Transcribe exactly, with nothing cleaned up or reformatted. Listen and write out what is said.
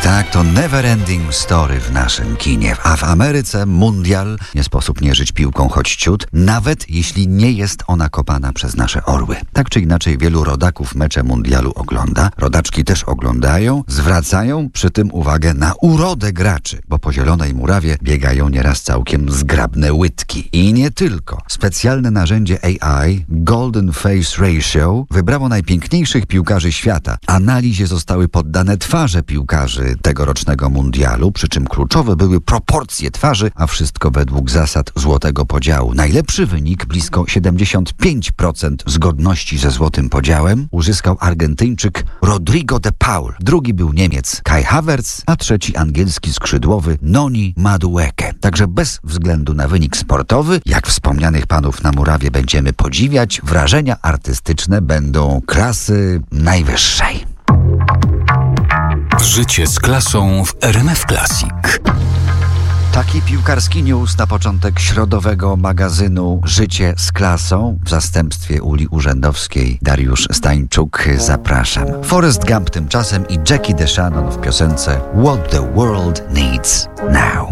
Tak, to never ending story w naszym kinie. A w Ameryce mundial nie sposób nie żyć piłką choć ciut, nawet jeśli nie jest ona kopana przez nasze orły. Tak czy inaczej wielu rodaków mecze mundialu ogląda, rodaczki też oglądają, zwracają przy tym uwagę na urodę graczy, bo po zielonej murawie biegają nieraz całkiem zgrabne łydki. I nie tylko. Specjalne narzędzie A I, Golden Face Ratio, wybrało najpiękniejszych piłkarzy świata. Analizie zostały poddane twarze piłkarzy tegorocznego mundialu, przy czym kluczowe były proporcje twarzy, a wszystko według zasad złotego podziału. Najlepszy wynik, blisko siedemdziesiąt pięć procent zgodności ze złotym podziałem, uzyskał Argentyńczyk Rodrigo de Paul. Drugi był Niemiec Kai Havertz, a trzeci angielski skrzydłowy Noni Madueke. Także bez względu na wynik sportowy, jak wspomnianych panów na murawie będziemy podziwiać, wrażenia artystyczne będą klasy najwyższej. Życie z klasą w R M F Classic. Taki piłkarski news na początek środowego magazynu Życie z klasą. W zastępstwie Uli Urzędowskiej Dariusz Stańczuk. Zapraszam. Forrest Gump tymczasem i Jackie DeShannon w piosence What the World Needs Now.